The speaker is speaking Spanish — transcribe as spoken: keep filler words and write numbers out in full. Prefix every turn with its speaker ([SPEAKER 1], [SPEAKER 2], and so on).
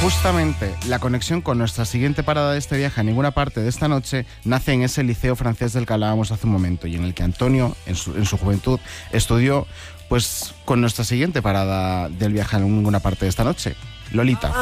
[SPEAKER 1] Justamente la conexión con nuestra siguiente parada de este viaje a ninguna parte de esta noche nace en ese liceo francés del que hablábamos hace un momento y en el que Antonio, en su, en su juventud, estudió, pues con nuestra siguiente parada del viaje a ninguna parte de esta noche, Lolita.